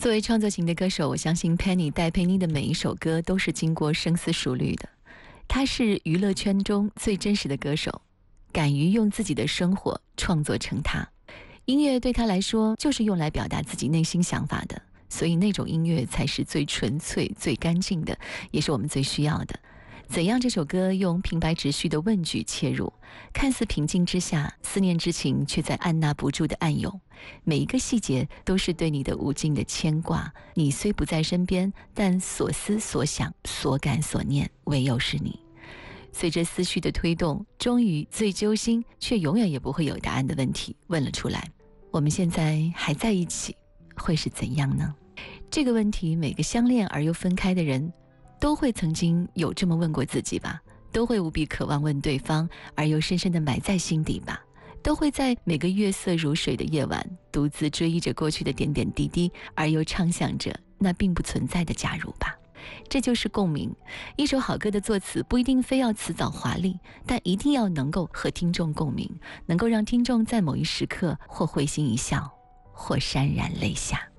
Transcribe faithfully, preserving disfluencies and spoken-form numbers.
作为创作型的歌手，我相信 Penny 戴佩妮的每一首歌都是经过深思熟虑的。她是娱乐圈中最真实的歌手，敢于用自己的生活创作成她。音乐对她来说就是用来表达自己内心想法的，所以那种音乐才是最纯粹、最干净的，也是我们最需要的。怎样这首歌用平白直叙的问句切入，看似平静之下，思念之情却在按捺不住的暗涌，每一个细节都是对你的无尽的牵挂。你虽不在身边，但所思所想所感所念唯有是你。随着思绪的推动，终于最揪心却永远也不会有答案的问题问了出来：我们现在还在一起，会是怎样呢？这个问题每个相恋而又分开的人都会曾经有这么问过自己吧，都会无比渴望问对方，而又深深地埋在心底吧，都会在每个月色如水的夜晚独自追忆着过去的点点滴滴，而又畅想着那并不存在的假如吧。这就是共鸣。一首好歌的作词不一定非要辞藻华丽，但一定要能够和听众共鸣，能够让听众在某一时刻或会心一笑，或潸然泪下。